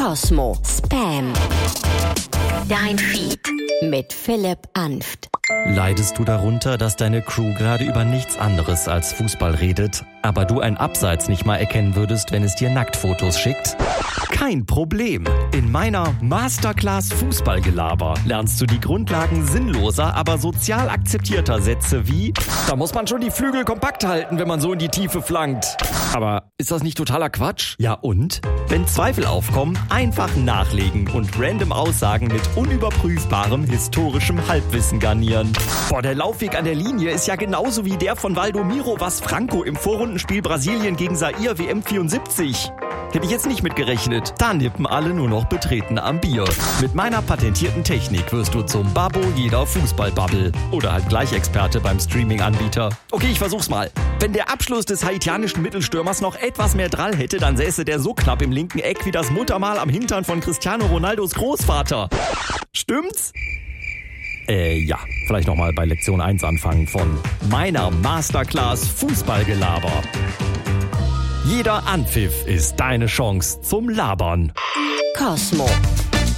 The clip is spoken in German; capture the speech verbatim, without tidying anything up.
Cosmo Spam. Dein Feed mit Philipp Anft. Leidest du darunter, dass deine Crew gerade über nichts anderes als Fußball redet, aber du ein Abseits nicht mal erkennen würdest, wenn es dir Nacktfotos schickt? Kein Problem. In meiner Masterclass Fußballgelaber lernst du die Grundlagen sinnloser, aber sozial akzeptierter Sätze wie: Da muss man schon die Flügel kompakt halten, wenn man so in die Tiefe flankt. Aber ist das nicht totaler Quatsch? Ja und? Wenn Zweifel aufkommen, einfach nachlegen und random Aussagen mit unüberprüfbarem historischem Halbwissen garnieren. Boah, der Laufweg an der Linie ist ja genauso wie der von Valdomiro Vaz Franco im Vorrundenspiel Brasilien gegen Zaire W M vierundsiebzig. Hätte ich jetzt nicht mitgerechnet. Da nippen alle nur noch betreten am Bier. Mit meiner patentierten Technik wirst du zum Babbo jeder Fußballbubble. Oder halt gleich Experte beim Streaming-Anbieter. Okay, ich versuch's mal. Wenn der Abschluss des haitianischen Mittelstürmers noch etwas mehr Drall hätte, dann säße der so knapp im linken Eck wie das Muttermal am Hintern von Cristiano Ronaldos Großvater. Stimmt's? Äh, ja. Vielleicht nochmal bei Lektion eins anfangen von meiner Masterclass Fußballgelaber. Jeder Anpfiff ist deine Chance zum Labern. Cosmo